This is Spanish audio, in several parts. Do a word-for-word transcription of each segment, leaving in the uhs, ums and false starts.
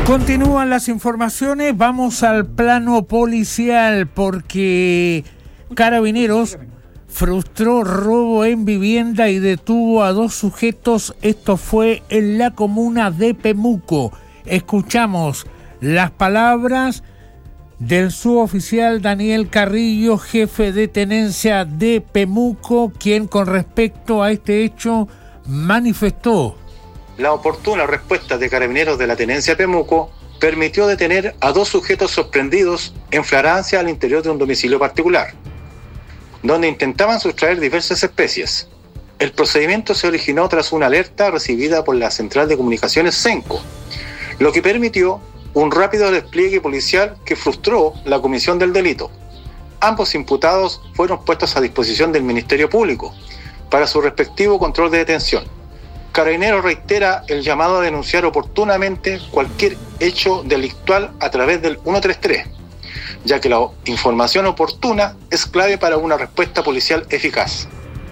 Continúan las informaciones, vamos al plano policial porque Carabineros frustró robo en vivienda y detuvo a dos sujetos. Esto fue en la comuna de Pemuco. Escuchamos las palabras del suboficial Daniel Carrillo, jefe de tenencia de Pemuco, quien con respecto a este hecho manifestó: la oportuna respuesta de Carabineros de la Tenencia Pemuco permitió detener a dos sujetos sorprendidos en flagrancia al interior de un domicilio particular, donde intentaban sustraer diversas especies. El procedimiento se originó tras una alerta recibida por la Central de Comunicaciones Senco, lo que permitió un rápido despliegue policial que frustró la comisión del delito. Ambos imputados fueron puestos a disposición del Ministerio Público para su respectivo control de detención. Carabineros reitera el llamado a denunciar oportunamente cualquier hecho delictual a través del ciento treinta y tres, ya que la información oportuna es clave para una respuesta policial eficaz.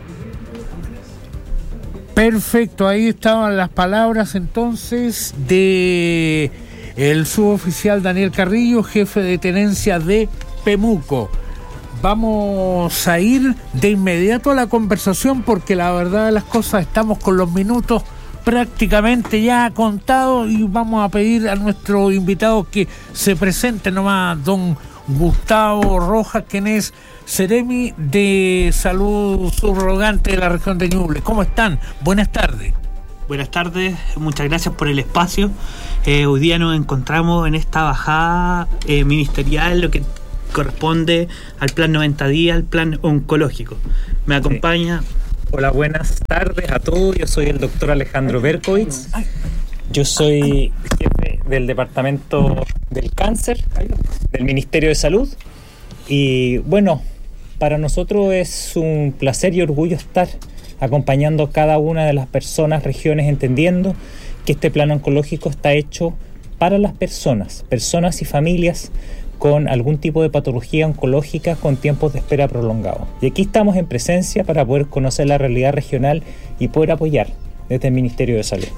Perfecto, ahí estaban las palabras entonces de el suboficial Daniel Carrillo, jefe de tenencia de Pemuco. Vamos a ir de inmediato a la conversación porque la verdad de las cosas estamos con los minutos prácticamente ya contados y vamos a pedir a nuestro invitado que se presente nomás, don Gustavo Rojas, quien es Seremi de Salud Subrogante de la región de Ñuble. ¿Cómo están? Buenas tardes. Buenas tardes, muchas gracias por el espacio. Eh, hoy día nos encontramos en esta bajada eh, ministerial, lo que corresponde al plan noventa días, al plan oncológico. Me acompaña... Sí. Hola, buenas tardes a todos. Yo soy el doctor Alejandro Berkovich. Yo soy jefe del Departamento del Cáncer del Ministerio de Salud. Y bueno, para nosotros es un placer y orgullo estar acompañando a cada una de las personas, regiones, entendiendo que este plan oncológico está hecho para las personas, personas y familias con algún tipo de patología oncológica con tiempos de espera prolongados. Y aquí estamos en presencia para poder conocer la realidad regional y poder apoyar desde el Ministerio de Salud.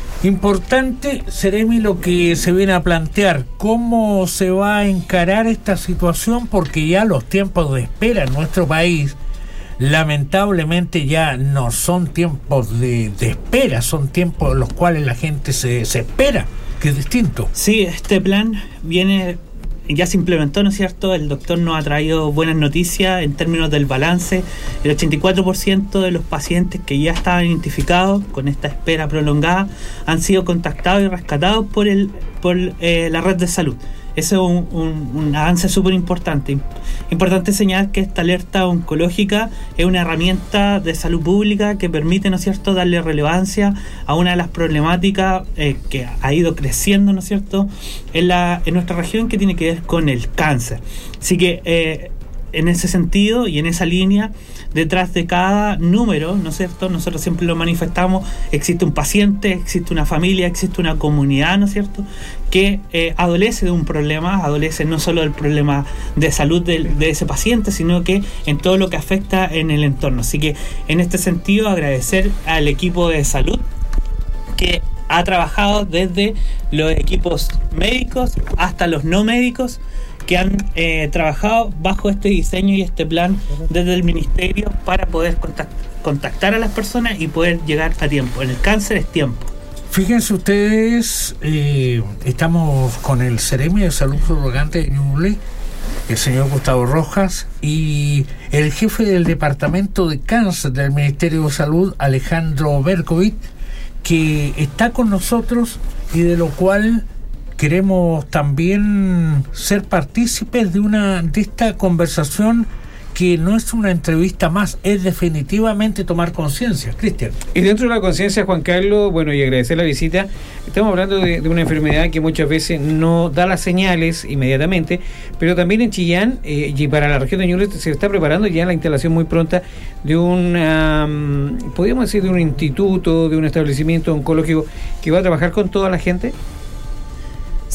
Importante, Seremi, lo que se viene a plantear, cómo se va a encarar esta situación, porque ya los tiempos de espera en nuestro país lamentablemente ya no son tiempos de, de espera, son tiempos en los cuales la gente se, se espera, que es distinto. Sí, este plan viene... ya se implementó, ¿no es cierto? El doctor nos ha traído buenas noticias en términos del balance. El ochenta y cuatro por ciento de los pacientes que ya estaban identificados con esta espera prolongada han sido contactados y rescatados por el por eh, la red de salud. Ese es un, un, un avance súper importante. Importante señalar que esta alerta oncológica es una herramienta de salud pública que permite, ¿no es cierto?, darle relevancia a una de las problemáticas eh, que ha ido creciendo, ¿no es cierto?, en, la, en nuestra región, que tiene que ver con el cáncer. Así que eh, en ese sentido y en esa línea, detrás de cada número, ¿no es cierto?, nosotros siempre lo manifestamos, existe un paciente, existe una familia, existe una comunidad, ¿no es cierto?, que eh, adolece de un problema, adolece no solo del problema de salud de, de ese paciente, sino que en todo lo que afecta en el entorno. Así que en este sentido, agradecer al equipo de salud que ha trabajado desde los equipos médicos hasta los no médicos, que han eh, trabajado bajo este diseño y este plan desde el ministerio para poder contact- contactar a las personas y poder llegar a tiempo. En el cáncer es tiempo. Fíjense ustedes, eh, estamos con el Seremi de Salud Subrogante de Ñuble, el señor Gustavo Rojas, y el jefe del Departamento de Cáncer del Ministerio de Salud, Alejandro Berkovich, que está con nosotros y de lo cual queremos también ser partícipes de una de esta conversación que no es una entrevista más, es definitivamente tomar conciencia. Cristian. Y dentro de la conciencia, Juan Carlos, bueno, y agradecer la visita, estamos hablando de, de una enfermedad que muchas veces no da las señales inmediatamente, pero también en Chillán eh, y para la región de Ñuble se está preparando ya la instalación muy pronta de un, um, podríamos decir, de un instituto, de un establecimiento oncológico que va a trabajar con toda la gente.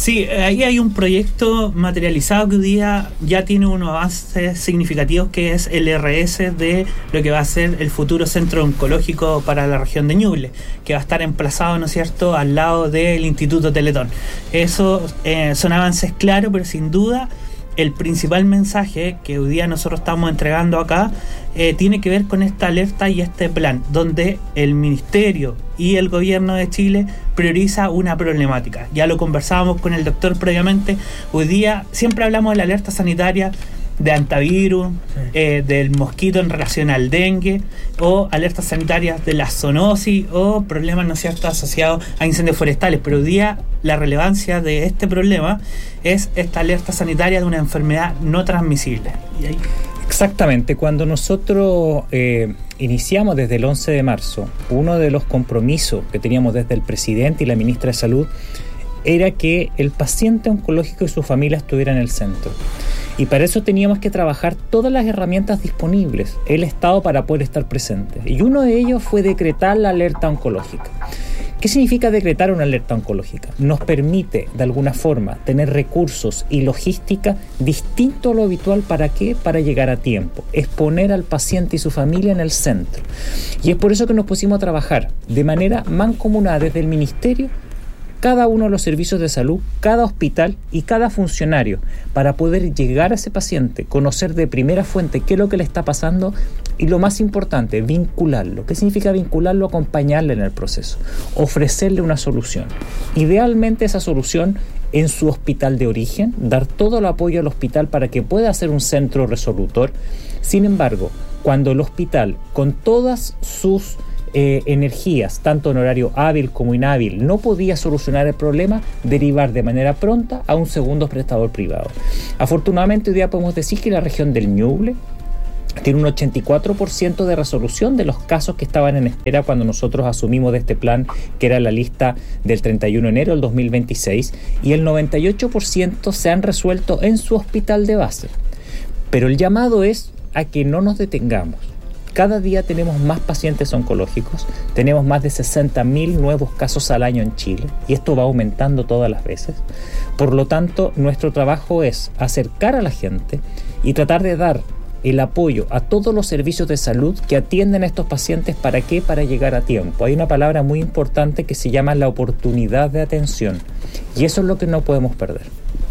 Sí, ahí hay un proyecto materializado que hoy día ya tiene unos avances significativos, que es el R S de lo que va a ser el futuro centro oncológico para la región de Ñuble, que va a estar emplazado, ¿no es cierto?, al lado del Instituto Teletón. Eso eh, son avances claros, pero sin duda el principal mensaje que hoy día nosotros estamos entregando acá eh, tiene que ver con esta alerta y este plan, donde el Ministerio y el Gobierno de Chile prioriza una problemática. Ya lo conversábamos con el doctor previamente. Hoy día siempre hablamos de la alerta sanitaria de antivirus, sí. eh, del mosquito en relación al dengue, o alertas sanitarias de la zoonosis, o problemas, ¿no es cierto?, asociados a incendios forestales. Pero hoy día la relevancia de este problema es esta alerta sanitaria de una enfermedad no transmisible. ¿Y ahí? Exactamente, cuando nosotros eh, iniciamos desde el once de marzo, uno de los compromisos que teníamos desde el presidente y la ministra de Salud era que el paciente oncológico y su familia estuvieran en el centro. Y para eso teníamos que trabajar todas las herramientas disponibles, el Estado, para poder estar presente. Y uno de ellos fue decretar la alerta oncológica. ¿Qué significa decretar una alerta oncológica? Nos permite, de alguna forma, tener recursos y logística distinto a lo habitual. ¿Para qué? Para llegar a tiempo. Es poner al paciente y su familia en el centro. Y es por eso que nos pusimos a trabajar de manera mancomunada desde el Ministerio, cada uno de los servicios de salud, cada hospital y cada funcionario, para poder llegar a ese paciente, conocer de primera fuente qué es lo que le está pasando y, lo más importante, vincularlo. ¿Qué significa vincularlo? Acompañarle en el proceso, ofrecerle una solución. Idealmente esa solución en su hospital de origen, dar todo el apoyo al hospital para que pueda ser un centro resolutor. Sin embargo, cuando el hospital, con todas sus Eh, energías, tanto en horario hábil como inhábil, no podía solucionar el problema, derivar de manera pronta a un segundo prestador privado. Afortunadamente hoy día podemos decir que la región del Ñuble tiene un ochenta y cuatro por ciento de resolución de los casos que estaban en espera cuando nosotros asumimos de este plan, que era la lista del treinta y uno de enero del dos mil veintiséis, y el noventa y ocho por ciento se han resuelto en su hospital de base. Pero el llamado es a que no nos detengamos. Cada día tenemos más pacientes oncológicos, tenemos más de sesenta mil nuevos casos al año en Chile, y esto va aumentando todas las veces. Por lo tanto, nuestro trabajo es acercar a la gente y tratar de dar el apoyo a todos los servicios de salud que atienden a estos pacientes. ¿Para qué? Para llegar a tiempo. Hay una palabra muy importante que se llama la oportunidad de atención, y eso es lo que no podemos perder.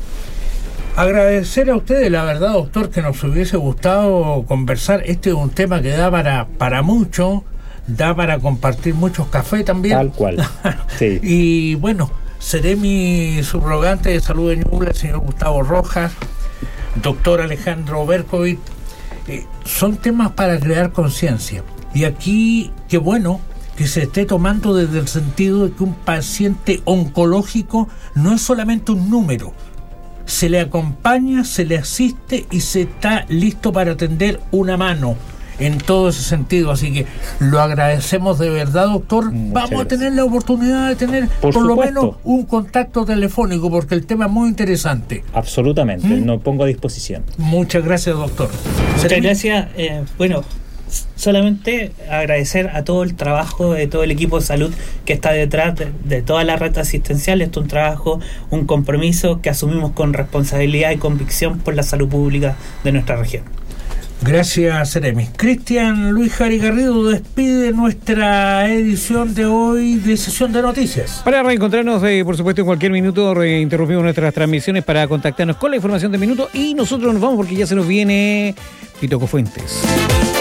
Agradecer a ustedes, la verdad, doctor, que nos hubiese gustado conversar. Este es un tema que da para, para mucho, da para compartir muchos cafés también. Tal cual, sí. Y bueno, seré mi subrogante de salud de Ñuble, el señor Gustavo Rojas, doctor Alejandro Berkovich. Eh, son temas para crear conciencia. Y aquí, qué bueno que se esté tomando desde el sentido de que un paciente oncológico no es solamente un número. Se le acompaña, se le asiste y se está listo para atender una mano en todo ese sentido. Así que lo agradecemos de verdad, doctor. Muchas Vamos gracias. a tener la oportunidad de tener por, por lo menos un contacto telefónico, porque el tema es muy interesante. Absolutamente, ¿Mm? Lo pongo a disposición. Muchas gracias, doctor. Muchas gracias. Eh, bueno, solamente agradecer a todo el trabajo de todo el equipo de salud que está detrás de, de toda la red asistencial. Esto es un trabajo, un compromiso que asumimos con responsabilidad y convicción por la salud pública de nuestra región. Gracias, Seremi. Cristian Luis Jari Garrido despide nuestra edición de hoy de Sesión de Noticias. Para reencontrarnos, eh, por supuesto, en cualquier minuto, interrumpimos nuestras transmisiones para contactarnos con la información de minuto, y nosotros nos vamos porque ya se nos viene Pitoco Fuentes.